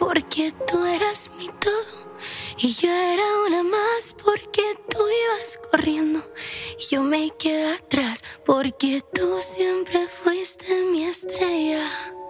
porque tú eras mi todo y yo era una más porque tú ibas corriendo y yo me quedé atrás porque tú siempre fuiste mi estrella.